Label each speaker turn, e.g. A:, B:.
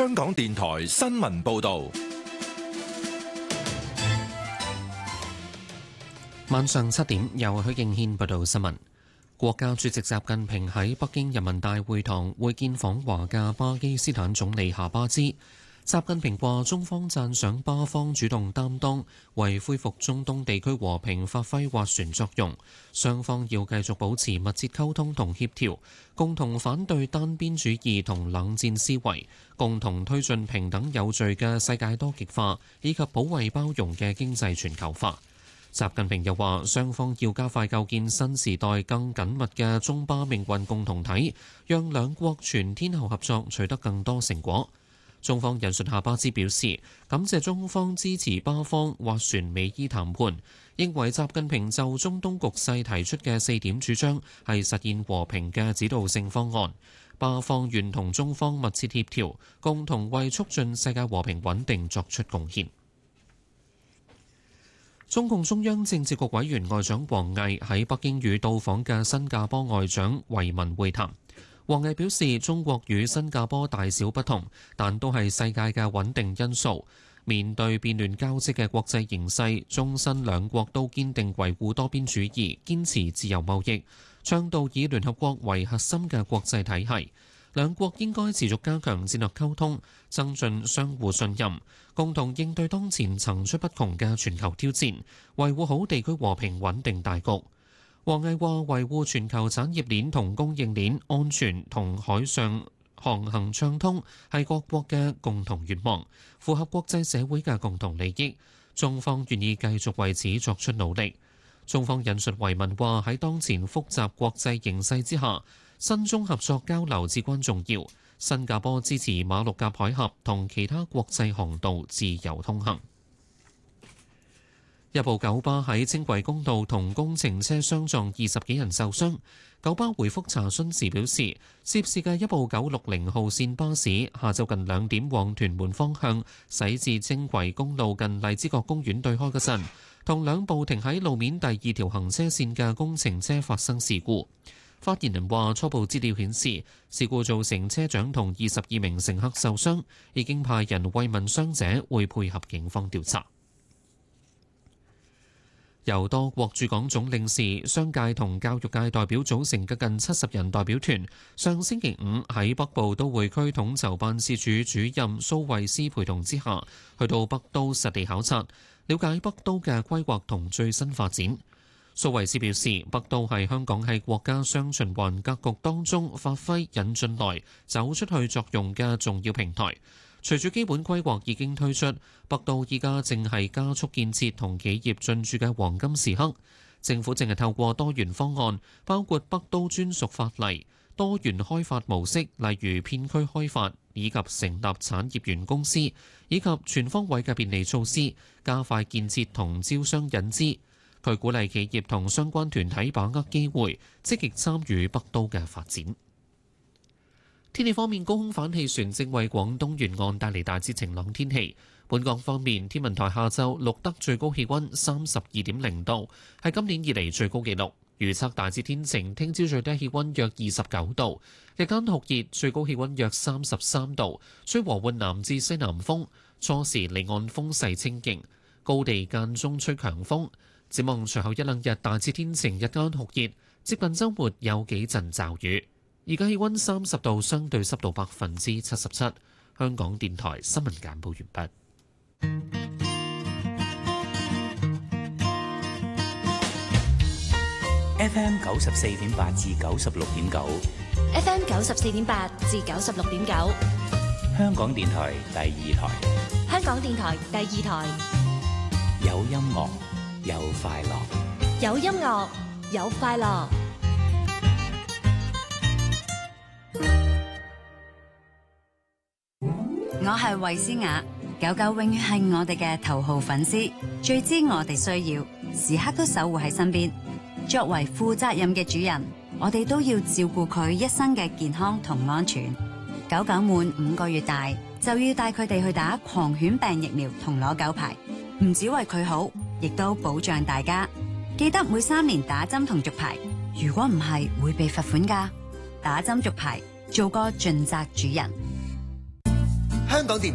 A: 香港電台新聞報道。
B: 晚上7點，由許敬軒報道新聞。國家主席習近平喺北京人民大會堂會見訪華嘅巴基斯坦總理夏巴茲。習近平話：中方讚賞巴方主動擔當，為恢復中東地區和平發揮斡旋作用。雙方要繼續保持密切溝通同協調，共同反對單邊主義同冷戰思維，共同推進平等有序嘅世界多極化，以及保衛包容嘅經濟全球化。習近平又話：雙方要加快構建新時代更緊密嘅中巴命運共同體，讓兩國全天候合作取得更多成果。中方引述夏巴茲表示，感謝中方支持巴方斡旋美伊談判，認為習近平就中東局勢提出嘅4點主張係實現和平嘅指導性方案。巴方願同中方密切協調，共同為促進世界和平穩定作出貢獻。中共中央政治局委員外長王毅喺北京與到訪嘅新加坡外長維文會談。王毅表示，中國與新加坡大小不同，但都係世界嘅穩定因素。面對變亂交織嘅國際形勢，中新兩國都堅定維護多邊主義，堅持自由貿易，倡導以聯合國為核心嘅國際體系。兩國應該持續加強戰略溝通，增進相互信任，共同應對當前層出不窮嘅全球挑戰，維護好地區和平穩定大局。王毅話：維護全球產業鏈同供應鏈安全同海上航行暢通係各國嘅共同願望，符合國際社會嘅共同利益。中方願意繼續為此作出努力。中方引述維文話：喺當前複雜國際形勢之下，新中合作交流至關重要。新加坡支持馬六甲海峽同其他國際航道自由通行。一部九巴喺輕軌公路同工程車相撞，20幾人受傷。九巴回覆查詢時表示，涉事嘅一部960號線巴士下晝近2點往屯門方向駛至輕軌公路近荔枝角公園對開嗰陣，同兩部停喺路面第2條行車線嘅工程車發生事故。發言人話：初步資料顯示，事故造成車長同22名乘客受傷，已經派人慰問傷者，會配合警方調查。由多國駐港總領事、商界同教育界代表組成嘅近70人代表團，上星期5喺北部都會區統籌辦事處主任蘇慧斯陪同之下，去到北都實地考察，了解北都嘅規劃同最新發展。蘇慧斯表示，北都係香港喺國家雙循環格局當中發揮引進來、走出去作用嘅重要平台。隨住基本規劃已經推出，北都依家正係加速建設同企業進駐嘅黃金時刻。政府正係透過多元方案，包括北都專屬法例、多元開發模式，例如片區開發，以及成立產業園公司，以及全方位嘅便利措施，加快建設同招商引資。佢鼓勵企業同相關團體把握機會，積極參與北都嘅發展。天氣方面，高空反氣旋正為廣東沿岸帶嚟大致晴朗天氣。本港方面，天文台下晝錄得最高氣溫32.0度，係今年以嚟最高紀錄。預測大致天晴，聽朝最低氣溫約29度，日間酷熱，最高氣溫約33度，吹和緩南至西南風，初時離岸風勢清勁，高地間中吹強風。展望隨後一兩日大致天晴，日間酷熱，接近週末有幾陣驟雨。而家氣溫30度，相對濕度77%。香港電台新聞簡報完畢。
C: FM 94.8至96.9
D: ，FM 94.8至96.9，
C: 香港電台第2台，
D: 香港電台第2台，
C: 有音樂，有快樂，
D: 有音樂，有快樂。
E: 我係衛詩雅，狗狗永遠係我哋嘅頭號粉絲，最知我哋需要，時刻都守護喺身邊。作為負責任嘅主人，我哋都要照顧佢一生嘅健康同安全。狗狗滿5個月大，就要帶佢哋去打狂犬病疫苗同攞狗牌，唔只為佢好，亦都保障大家。記得每3年打針同續牌，如果唔係會被罰款㗎。打針續牌，做個盡責主人。
F: 香港電